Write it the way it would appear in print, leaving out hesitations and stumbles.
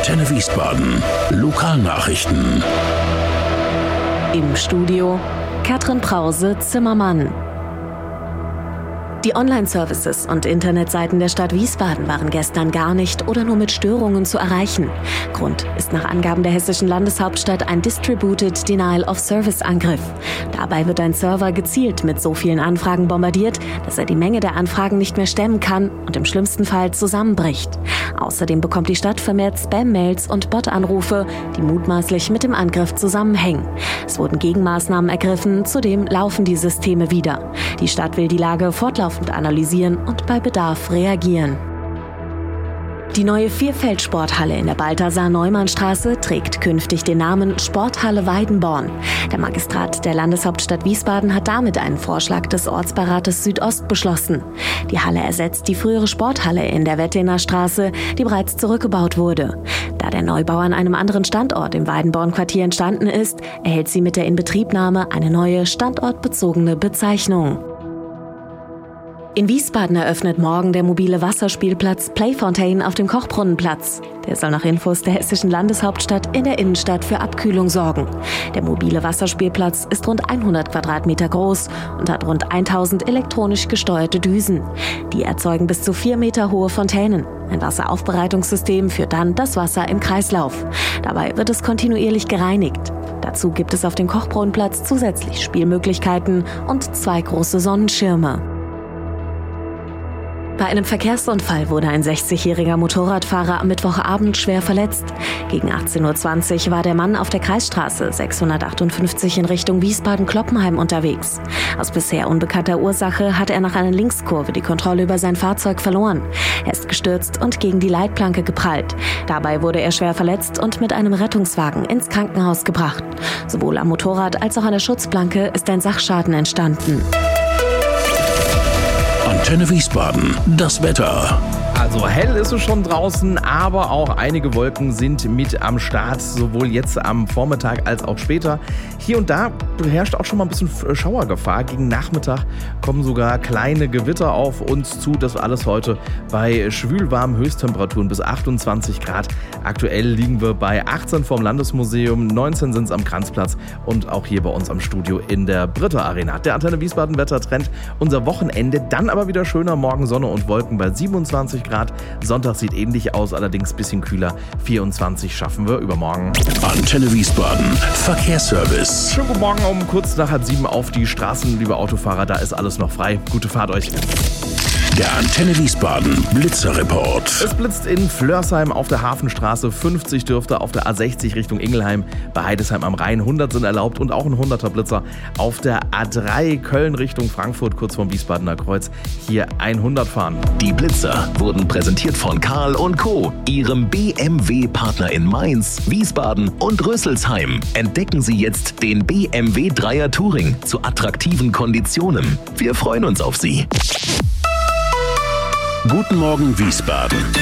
Antenne Wiesbaden. Lokalnachrichten. Im Studio Katrin Brause-Zimmermann. Die Online-Services und Internetseiten der Stadt Wiesbaden waren gestern gar nicht oder nur mit Störungen zu erreichen. Grund ist nach Angaben der hessischen Landeshauptstadt ein Distributed Denial of Service-Angriff. Dabei wird ein Server gezielt mit so vielen Anfragen bombardiert, dass er die Menge der Anfragen nicht mehr stemmen kann und im schlimmsten Fall zusammenbricht. Außerdem bekommt die Stadt vermehrt Spam-Mails und Bot-Anrufe, die mutmaßlich mit dem Angriff zusammenhängen. Es wurden Gegenmaßnahmen ergriffen, zudem laufen die Systeme wieder. Die Stadt will die Lage fortlaufend analysieren und bei Bedarf reagieren. Die neue Vierfeld-Sporthalle in der Balthasar-Neumann-Straße trägt künftig den Namen Sporthalle Weidenborn. Der Magistrat der Landeshauptstadt Wiesbaden hat damit einen Vorschlag des Ortsbeirates Südost beschlossen. Die Halle ersetzt die frühere Sporthalle in der Wettener Straße, die bereits zurückgebaut wurde. Da der Neubau an einem anderen Standort im Weidenborn-Quartier entstanden ist, erhält sie mit der Inbetriebnahme eine neue standortbezogene Bezeichnung. In Wiesbaden eröffnet morgen der mobile Wasserspielplatz Playfontaine auf dem Kochbrunnenplatz. Der soll nach Infos der hessischen Landeshauptstadt in der Innenstadt für Abkühlung sorgen. Der mobile Wasserspielplatz ist rund 100 Quadratmeter groß und hat rund 1000 elektronisch gesteuerte Düsen. Die erzeugen bis zu 4 Meter hohe Fontänen. Ein Wasseraufbereitungssystem führt dann das Wasser im Kreislauf. Dabei wird es kontinuierlich gereinigt. Dazu gibt es auf dem Kochbrunnenplatz zusätzlich Spielmöglichkeiten und 2 große Sonnenschirme. Bei einem Verkehrsunfall wurde ein 60-jähriger Motorradfahrer am Mittwochabend schwer verletzt. Gegen 18:20 Uhr war der Mann auf der Kreisstraße 658 in Richtung Wiesbaden-Kloppenheim unterwegs. Aus bisher unbekannter Ursache hat er nach einer Linkskurve die Kontrolle über sein Fahrzeug verloren. Er ist gestürzt und gegen die Leitplanke geprallt. Dabei wurde er schwer verletzt und mit einem Rettungswagen ins Krankenhaus gebracht. Sowohl am Motorrad als auch an der Schutzplanke ist ein Sachschaden entstanden. Antenne Wiesbaden, das Wetter. Also hell ist es schon draußen, aber auch einige Wolken sind mit am Start, sowohl jetzt am Vormittag als auch später. Hier und da herrscht auch schon mal ein bisschen Schauergefahr. Gegen Nachmittag kommen sogar kleine Gewitter auf uns zu. Das alles heute bei schwülwarmen Höchsttemperaturen bis 28 Grad. Aktuell liegen wir bei 18 vom Landesmuseum, 19 sind es am Kranzplatz und auch hier bei uns am Studio in der Britta Arena. Der Antenne Wiesbaden Wettertrend, unser Wochenende, dann aber wieder schöner, morgen Sonne und Wolken bei 27 Grad. Sonntag sieht ähnlich aus, allerdings ein bisschen kühler. 24 schaffen wir übermorgen. Antenne Wiesbaden, Verkehrsservice. Schönen guten Morgen um kurz nach 7 auf die Straßen, liebe Autofahrer, da ist alles noch frei. Gute Fahrt euch. Der Antenne Wiesbaden Blitzerreport. Es blitzt in Flörsheim auf der Hafenstraße, 50 dürfte auf der A60 Richtung Ingelheim, bei Heidesheim am Rhein 100 sind erlaubt und auch ein 100er Blitzer auf der A3 Köln Richtung Frankfurt, kurz vorm Wiesbadener Kreuz, hier 100 fahren. Die Blitzer wurden präsentiert von Karl & Co., Ihrem BMW-Partner in Mainz, Wiesbaden und Rüsselsheim. Entdecken Sie jetzt den BMW 3er Touring zu attraktiven Konditionen. Wir freuen uns auf Sie. Guten Morgen Wiesbaden.